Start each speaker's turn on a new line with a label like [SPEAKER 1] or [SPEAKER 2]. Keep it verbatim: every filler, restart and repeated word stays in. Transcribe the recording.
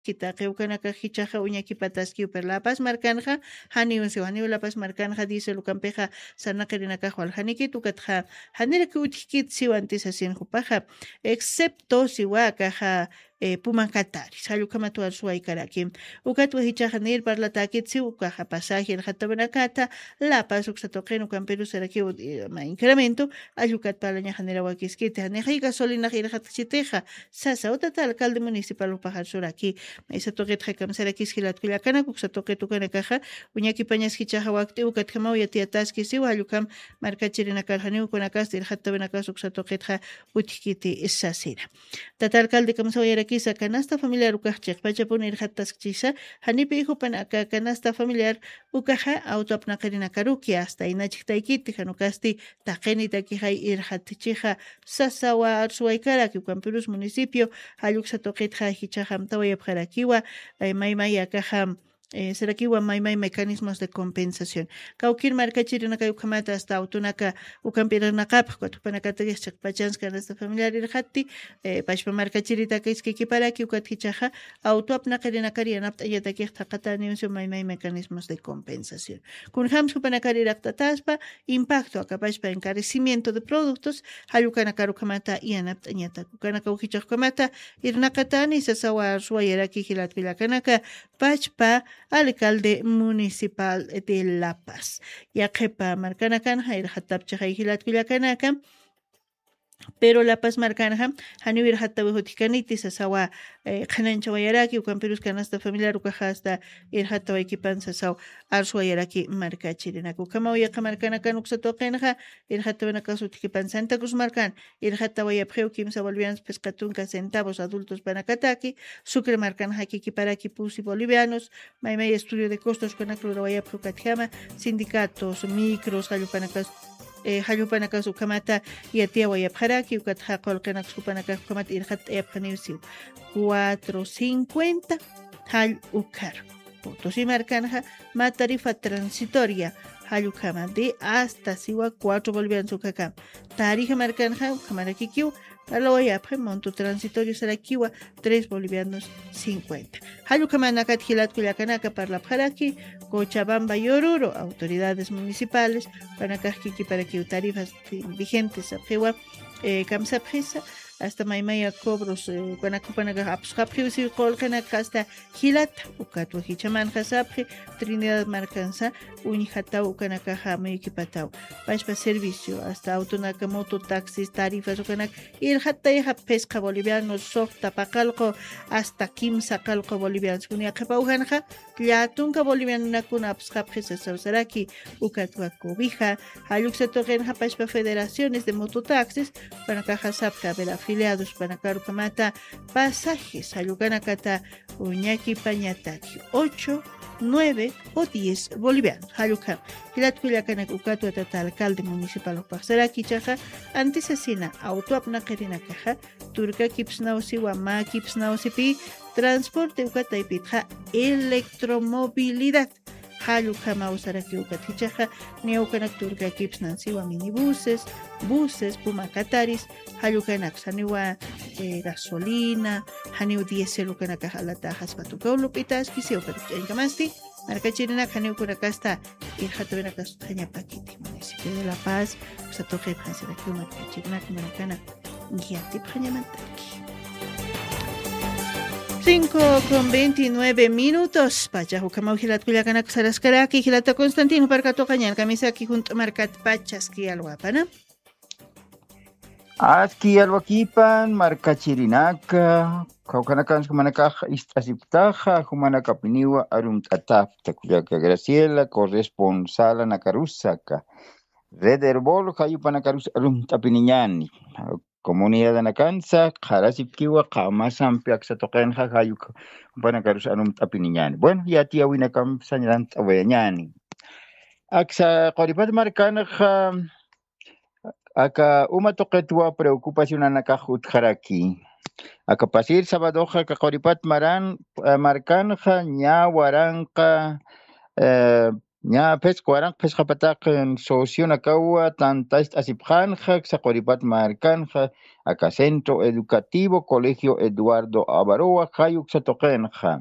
[SPEAKER 1] kita qewkanaka hichaqa uñaki pataski uperlapas markanja hani unsi hani ulapas markanja dice lukampeja sanaqi rinakaq walhaniki tukatqa haniraki utkikit siwantis asienjupaja excepto siwakaja eh, pumankatari sallukamatu alsuaykaraki ukatwa hichaqa nir parlatakitsi ukaja pasaje el jatabanakata lapas uksatoqen ukamperu saraki ma incremento ayukat palaña janera wakiskite haneja y gasolina jirajatchiteja sasa utata alcalde municipal upajar suraki Maisa toqet hakamsara kishilat kullakana kuksa toqet ukana kaja uñaki pañas hichaja wakti ukat kama uyatiataski siwa halukam markachirina karjani ukunakas dirhatta benakas uksa toqet ha utkiti isasira tata alcalde kamsa uyarakisa canasta familiar ukajchik pachapun irhattaskchisa hanipi hijo panaka canasta familiar ukaja autoapnaqirina karuki hasta inachik taikiti hanukasti taqeni takihay irhatchija sasawa arsuaykaraki ukampirus municipio haluksa toqet ha hichaja mtawaya Jaraquiwa, Maimaya Caja, Seraquiwa, Maimay mecanismos de compensación. Kaukir marcachirina kayukamata hasta autunaka ukampirnakap, cuatupanakategis chakpachanska esta familiar irhati, pashpa marcachirita kaiski para que ukatichaja, autoapnakarina karianapta yatakirta kataniuncio Maimay mecanismos de compensación. Kunhams kupanakariraktataspa, impacto acapashpa encarecimiento de productos, hayukanakarukamata y anapta yatakukanaka ukichakamata, irnakatani sasawa suayeraki hilatvilakanaka, pachpa alcalde municipal de La Paz. Yakepa marcanakan jair hatapcha hilat kuyakanaka pero La Paz marcanja hanivir hatta hutikanitis sasawa khanancha wayaraki ukamperus canasta familiar ukajasta ir hatta equipan sasaw arsu wayaraki markachirinaku kama uyaka marcanakan uksatoqenja ir hatta benakasu tikipan Santa Cruz marcan ir hatta wayapjeu kimsa bolivianos pescatunca centavos adultos panakataki sucre marcan hakiki para pusi bolivianos maimay estudio de costos kanaklo wayapjeu katjama sindicatos micros halupanakas eh, halupanakas ukamata yatia wayapjaraki ukatja kolqenak supanakas ukamata irhat yapjaniusiu cuatro cincuenta hal ukar Potosí marcanja ma tarifa transitoria halukama de hasta siwa cuatro bolivianos ukakam tarifa marcanja ukamara kikiu Aloyapre monto transitorio será kiwa tres bolivianos cincuenta. Halukamanakat hilat kuyakanaka para la paraki, Cochabamba y Oruro, autoridades municipales, panakajiki para que tarifas vigentes a Pewa, eh, Kamsa Presa, hasta Maimaya cobros, Guanacupanaga Absapri, Colcanaca, hasta Hilat, Ucatu Hichaman Hasapri, Trinidad Marcanza, Unijata, Ucanacaja, Meikipatau, Pashpa Servicio, hasta Autonakamoto, taxis, tarifas, Ucanac, Il Hataja Pesca Boliviano, Softa Pacalco, hasta Kimsa Calco Bolivianos, Uniacapauhanja, Yatunca Boliviana Nakuna Absapri, Sausaraki, Ucatuacobija, Haluxatogenja Pashpa Federaciones de Mototaxis, Panacaja Sapca, Vera afiliados para Carucamata, pasajes a Yucanacata, Uñaki Pañataki, ocho, nueve o diez bolivianos. Halucam, Hilatcuyacanak Ucatu Tata, alcalde municipal of Pasaraki Chaja, antesesina, autoapna Kerina Caja, Turca Kipsnausi, Wama Kipsnausipi, transporte Ucataipitja, electromovilidad. Halukama usaraki ukatichaja, neukanak turka kipsnan siwa minibuses, buses, pumakataris, halukanak saniwa eh, gasolina, haniu diesel ukanak halatajas patukau lupitas, kisio perchenkamasti, marcachirinak haniu kunakasta, irjatovenakas tanyapakiti, municipio de La Paz, usatoje pansaraki marcachirinak maracana, guiatip hanyamantaki. cinco con veintinueve minutos. Pacha Hukamau Hilat Kuliakanak Saraskaraki, Hilata Constantino Parcato Cañan, Camisaki junto Marcat Pachaski Alwapana.
[SPEAKER 2] Aski Alwakipan, Marcachirinaka, Kaukanakan Humanaka Istasiptaja, Humanaka Piniwa, Arum Tatap, Takuyaka Graciela, corresponsal Nakarusaka. Rederbol, Hayupanakarus Arum Tapiniñani. Comunidad de Nacanza, Jarasipkiwa, Kamasan, Piaxatoken, Hajayuk, Panacarus Anum Tapiniñani. Bueno, ya tía Winacam Sanran Tawañani. Axa Coripat Marcana, Aka Uma Toquetua, preocupación Anacajut Jaraki. Aka Pasir Sabadoja, Coripat Maran, Marcanja, Ña, Waranca, Ya pes cuarang pes japatak solución akawa tantas asipjanja xaqoripat marcanja acá Centro Educativo Colegio Eduardo Avaroa Jayuk Satokenja.